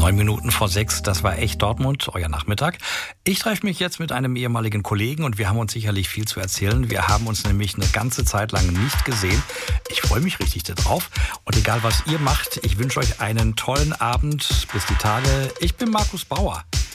9 Minuten vor 6, das war echt Dortmund, euer Nachmittag. Ich treffe mich jetzt mit einem ehemaligen Kollegen und wir haben uns sicherlich viel zu erzählen. Wir haben uns nämlich eine ganze Zeit lang nicht gesehen. Ich freue mich richtig darauf. Und egal was ihr macht, ich wünsche euch einen tollen Abend. Bis die Tage. Ich bin Markus Bauer.